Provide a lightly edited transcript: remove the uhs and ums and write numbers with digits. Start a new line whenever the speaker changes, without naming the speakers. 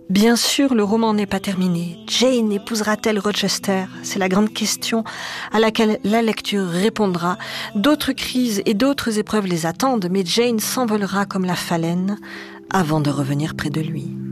Bien sûr, le roman n'est pas terminé. Jane épousera-t-elle Rochester? C'est la grande question à laquelle la lecture répondra. D'autres crises et d'autres épreuves les attendent, mais Jane s'envolera comme la phalène avant de revenir près de lui.